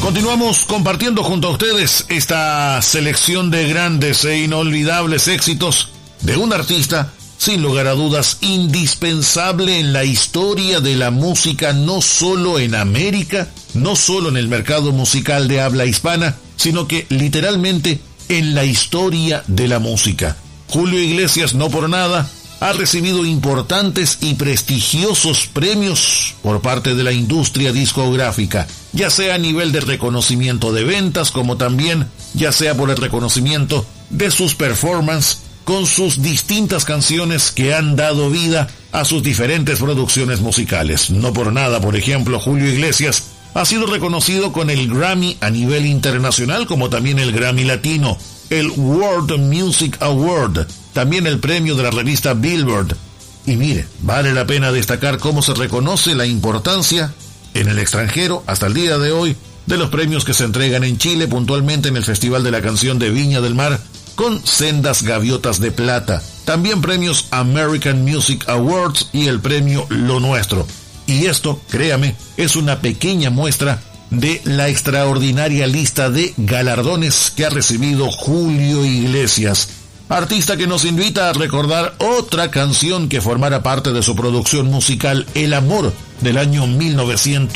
Continuamos compartiendo junto a ustedes esta selección de grandes e inolvidables éxitos de un artista, sin lugar a dudas, indispensable en la historia de la música, no solo en América, no solo en el mercado musical de habla hispana, sino que literalmente en la historia de la música. Julio Iglesias, no por nada, ha recibido importantes y prestigiosos premios por parte de la industria discográfica, ya sea a nivel de reconocimiento de ventas, como también ya sea por el reconocimiento de sus performances con sus distintas canciones que han dado vida a sus diferentes producciones musicales. No por nada, por ejemplo, Julio Iglesias ha sido reconocido con el Grammy a nivel internacional, como también el Grammy Latino, el World Music Award, también el premio de la revista Billboard. Y mire, vale la pena destacar cómo se reconoce la importancia en el extranjero hasta el día de hoy de los premios que se entregan en Chile, puntualmente en el Festival de la Canción de Viña del Mar, con sendas gaviotas de plata. También premios American Music Awards y el premio Lo Nuestro. Y esto, créame, es una pequeña muestra de la extraordinaria lista de galardones que ha recibido Julio Iglesias, artista que nos invita a recordar otra canción que formara parte de su producción musical, El Amor, del año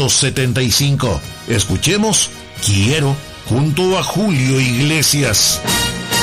1975. Escuchemos Quiero, junto a Julio Iglesias.